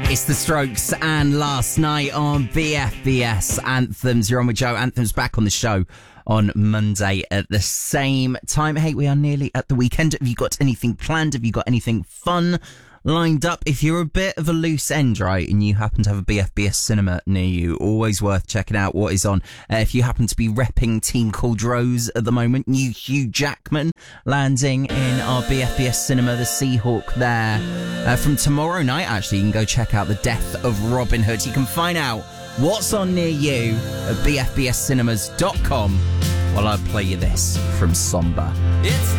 It's The Strokes and Last Night on BFBS Anthems. You're on with Joe. Anthems back on the show on Monday at the same time. Hey, we are nearly at the weekend. Have you got anything planned? Have you got anything fun lined up? If you're a bit of a loose end, right, and you happen to have a BFBS cinema near you, always worth checking out what is on. If you happen to be repping Team Called Rose at the moment, new Hugh Jackman landing in our BFBS cinema, the Seahawk there. From tomorrow night, actually, you can go check out The Death of Robin Hood. You can find out what's on near you at bfbscinemas.com while I play you this from Somber.